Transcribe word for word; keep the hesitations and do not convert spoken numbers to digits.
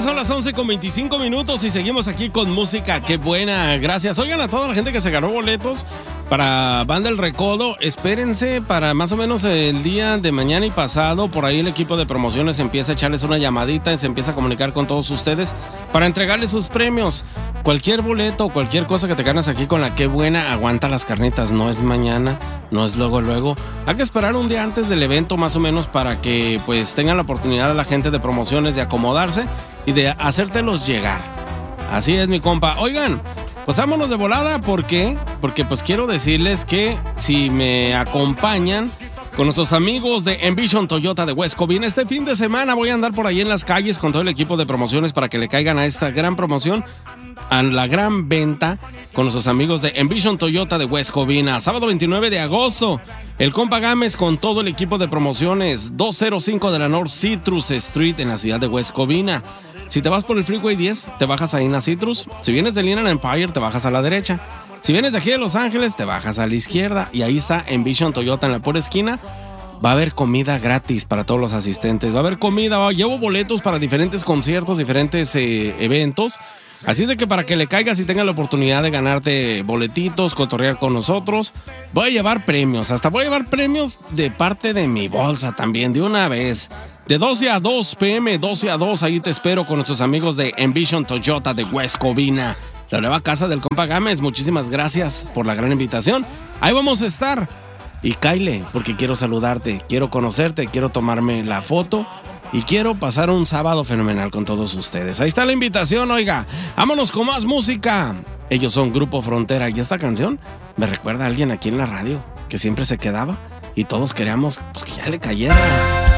son las once con veinticinco minutos y seguimos aquí con música. Qué buena, gracias. Oigan, a toda la gente que se ganó boletos para Banda El Recodo, espérense para más o menos el día de mañana y pasado. Por ahí el equipo de promociones empieza a echarles una llamadita y se empieza a comunicar con todos ustedes para entregarles sus premios. Cualquier boleto, cualquier cosa que te ganas aquí con la Qué Buena, aguanta las carnitas. No es mañana, no es luego, luego. Hay que esperar un día antes del evento más o menos para que pues tengan la oportunidad a la gente de promociones de acomodarse y de hacértelos llegar. Así es, mi compa. Oigan, pues vámonos de volada. ¿Por qué? Porque pues quiero decirles que si me acompañan con nuestros amigos de Envision Toyota de West Covina, este fin de semana voy a andar por ahí en las calles con todo el equipo de promociones para que le caigan a esta gran promoción, a la gran venta con nuestros amigos de Envision Toyota de West Covina. Sábado veintinueve de agosto, el compa Gámez con todo el equipo de promociones, doscientos cinco de la North Citrus Street en la ciudad de West Covina. Si te vas por el Freeway diez, te bajas ahí en la Citrus. Si vienes del Inland Empire, te bajas a la derecha. Si vienes de aquí de Los Ángeles, te bajas a la izquierda. Y ahí está Envision Toyota en la pura esquina. Va a haber comida gratis para todos los asistentes. Va a haber comida. Oh, llevo boletos para diferentes conciertos, diferentes eh, eventos. Así es de que para que le caigas y tengas la oportunidad de ganarte boletitos, cotorrear con nosotros, voy a llevar premios. Hasta voy a llevar premios de parte de mi bolsa también, de una vez. De doce a dos pm, doce a dos, ahí te espero con nuestros amigos de Envision Toyota de West Covina, la nueva casa del compa Gámez. Muchísimas gracias por la gran invitación. Ahí vamos a estar. Y cáile, porque quiero saludarte, quiero conocerte, quiero tomarme la foto y quiero pasar un sábado fenomenal con todos ustedes. Ahí está la invitación, oiga. Vámonos con más música. Ellos son Grupo Frontera y esta canción me recuerda a alguien aquí en la radio que siempre se quedaba y todos queríamos pues, que ya le cayera.